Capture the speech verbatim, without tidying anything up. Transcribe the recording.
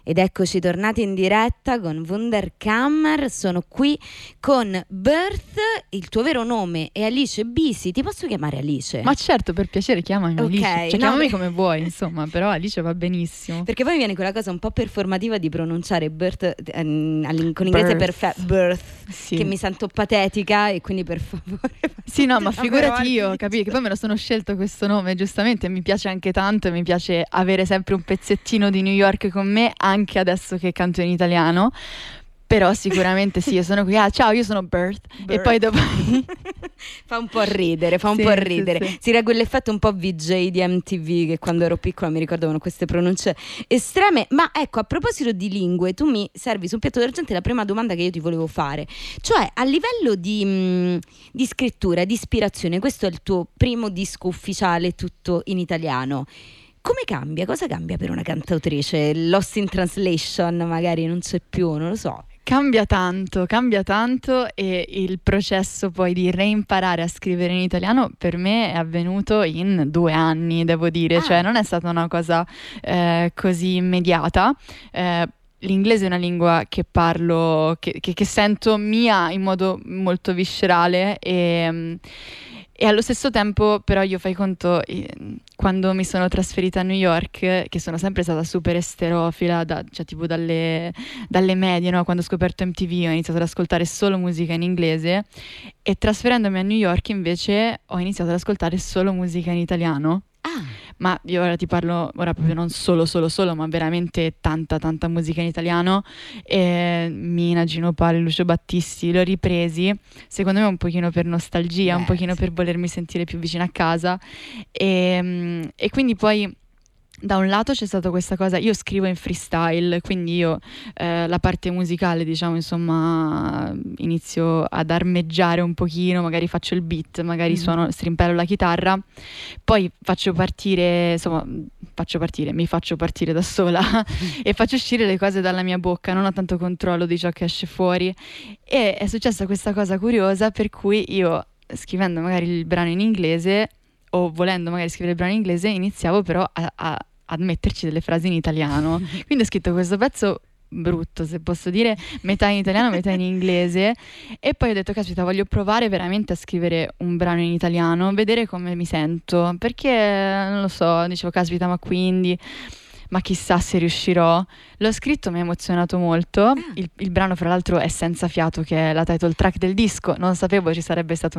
Ed eccoci tornati in diretta con Wunderkammer. Sono qui con Birth, il tuo vero nome è Alice Bisi. Ti posso chiamare Alice? Ma certo, per piacere, chiamami Ok, Alice. Cioè, no, chiamami beh- come vuoi, insomma, però Alice va benissimo. Perché poi mi viene quella cosa un po' performativa di pronunciare Birth ehm, all'in- con l'inglese Birth. perfetto, Birth, Sì. che mi sento patetica e quindi per favore. Sì, no, ma fatela figurati però, io, Alice. capì? Che poi me lo sono scelto questo nome, giustamente, mi piace anche tanto e mi piace avere sempre un pezzettino di New York con me, anche adesso che canto in italiano. Però sicuramente sì, io sono qui, ah ciao, io sono Birth, e Birth. poi dopo... Fa un po' ridere, fa un Sì, po' sì, ridere. sì. Si era quell'effetto un po' V J di M T V che quando ero piccola mi ricordavano queste pronunce estreme. Ma ecco, a proposito di lingue, tu mi servi su un piatto d'argento la prima domanda che io ti volevo fare. Cioè, a livello di, mh, di scrittura, di ispirazione, questo è il tuo primo disco ufficiale tutto in italiano. Come cambia? Cosa cambia per una cantautrice? Lost in Translation magari non c'è più, non lo so. Cambia tanto, cambia tanto e il processo poi di reimparare a scrivere in italiano per me è avvenuto in due anni, devo dire, Ah. cioè non è stata una cosa eh, così immediata. Eh, L'inglese è una lingua che parlo, che, che- che sento mia in modo molto viscerale e, mm, e allo stesso tempo però io fai conto, eh, quando mi sono trasferita a New York, che sono sempre stata super esterofila, da- cioè tipo dalle, dalle medie, no? Quando ho scoperto M T V ho iniziato ad ascoltare solo musica in inglese e trasferendomi a New York invece ho iniziato ad ascoltare solo musica in italiano. Ah, Ma io ora ti parlo, ora proprio non solo, solo, solo, ma veramente tanta, tanta musica in italiano. E Mina, Gino Paoli, Lucio Battisti, li ho ripresi, secondo me un pochino per nostalgia, Beh, un pochino sì. per volermi sentire più vicina a casa. E, mm, e quindi poi... Da un lato c'è stata questa cosa, io scrivo in freestyle, quindi io eh, la parte musicale, diciamo, insomma, inizio ad armeggiare un pochino, magari faccio il beat, magari Mhm. suono, strimpello la chitarra, poi faccio partire, insomma, faccio partire, mi faccio partire da sola e faccio uscire le cose dalla mia bocca, non ho tanto controllo di ciò che esce fuori. E è successa questa cosa curiosa per cui io, scrivendo magari il brano in inglese, o volendo magari scrivere il brano in inglese, iniziavo però a, a- ad metterci delle frasi in italiano. Quindi ho scritto questo pezzo brutto, se posso dire, metà in italiano, metà in inglese, e poi ho detto, caspita, voglio provare veramente a scrivere un brano in italiano, vedere come mi sento, perché non lo so, dicevo, caspita, ma quindi... Ma chissà se riuscirò. L'ho scritto, mi ha emozionato molto. Il, il brano, fra l'altro, è Senza fiato, che è la title track del disco. Non sapevo ci sarebbe stato